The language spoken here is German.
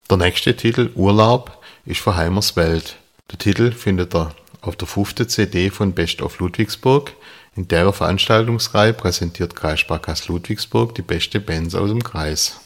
Der nächste Titel, Urlaub, ist von Heimers Welt. Den Titel findet ihr auf der 5. CD von Best of Ludwigsburg. In der Veranstaltungsreihe präsentiert Kreissparkasse Ludwigsburg die beste Bands aus dem Kreis.